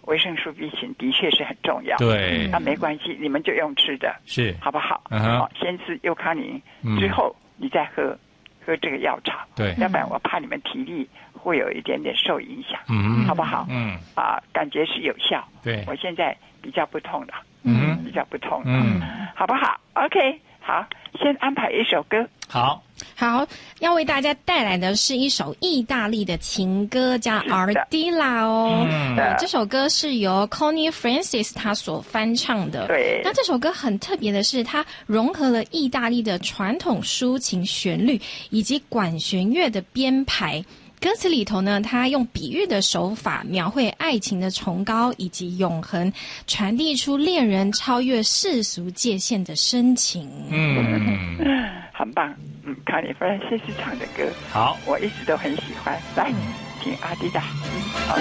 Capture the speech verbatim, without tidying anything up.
维生素 B 群的确是很重要。 对， 那没关系，你们就用吃的， 是好不好？ 嗯哼好，先吃优康宁， 嗯之后你再喝喝这个药草。 对要不然我怕你们体力会有一点点受影响， 嗯好不好？ 嗯啊，感觉是有效。 对我现在比较不痛了， 嗯比较不痛了， 嗯， 好不好 ？OK， 好，先安排一首歌。 好， 好，要为大家带来的是一首意大利的情歌，叫《Ardilla》哦。 嗯呃这首歌是由 Connie Francis 他所翻唱的。 对那这首歌很特别的是，它融合了意大利的传统抒情旋律以及管弦乐的编排。歌词里头呢，他用比喻的手法描绘爱情的崇高以及永恒，传递出恋人超越世俗界限的深情。 嗯， 很棒，嗯，康妮弗兰西斯唱的歌， 好， 我一直都很喜欢。来，听阿迪达，嗯，好。